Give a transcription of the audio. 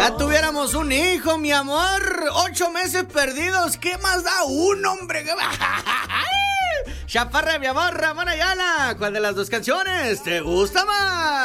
Ya tuviéramos un hijo, mi amor. 8 meses perdidos. ¿Qué más da un hombre? Chaparra, mi amor, Ramón Ayala. ¿Cuál de las dos canciones te gusta más?